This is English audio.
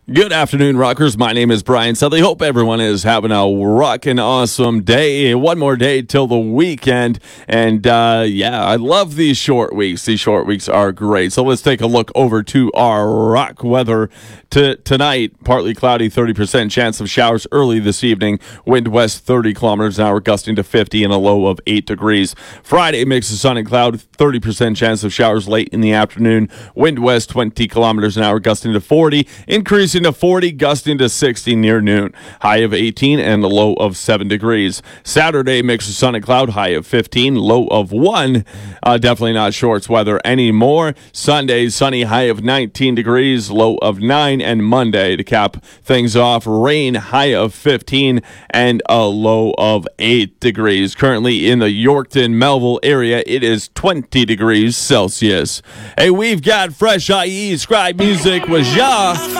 Good afternoon, rockers. My name is Brian Sudley. Hope everyone is having a rockin' awesome day. One more day till the weekend. And, I love these short weeks. These short weeks are great. So let's take a look over to our rock weather. Tonight, partly cloudy, 30% chance of showers early this evening. Wind west 30 kilometers an hour, gusting to 50 and a low of 8 degrees. Friday, mix of sun and cloud, 30% chance of showers late in the afternoon. Wind west 20 kilometers an hour, gusting to 40. Increasing to 40, gusting to 60 near noon. High of 18 and a low of 7 degrees. Saturday, mix of sun and cloud, high of 15, low of 1. Definitely not shorts weather anymore. Sunday, sunny, high of 19 degrees, low of 9. And Monday, to cap things off, rain, high of 15 and a low of 8 degrees. Currently in the Yorkton, Melville area, it is 20 degrees Celsius. Hey, we've got Fresh IE Scribe Music with Ja.